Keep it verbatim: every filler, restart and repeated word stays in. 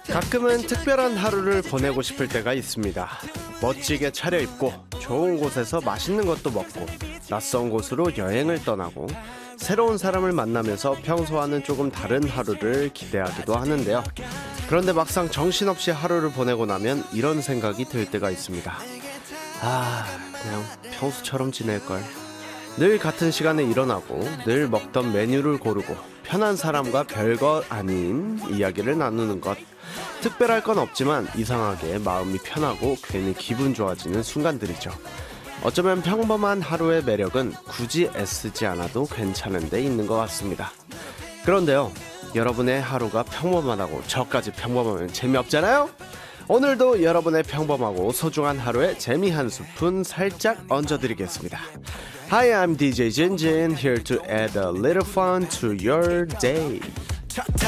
가끔은 특별한 하루를 보내고 싶을 때가 있습니다. 멋지게 차려입고 좋은 곳에서 맛있는 것도 먹고 낯선 곳으로 여행을 떠나고 새로운 사람을 만나면서 평소와는 조금 다른 하루를 기대하기도 하는데요. 그런데 막상 정신없이 하루를 보내고 나면 이런 생각이 들 때가 있습니다. 아, 그냥 평소처럼 지낼걸. 늘 같은 시간에 일어나고 늘 먹던 메뉴를 고르고 편한 사람과 별거 아닌 이야기를 나누는 것. 특별할 건 없지만 이상하게 마음이 편하고 괜히 기분 좋아지는 순간들이죠. 어쩌면 평범한 하루의 매력은 굳이 애쓰지 않아도 괜찮은 데 있는 것 같습니다. 그런데요, 여러분의 하루가 평범하다고 저까지 평범하면 재미없잖아요? 오늘도 여러분의 평범하고 소중한 하루에 재미 한 스푼 살짝 얹어드리겠습니다. Hi, I'm 디제이 Jinjin, here to add a little fun to your day.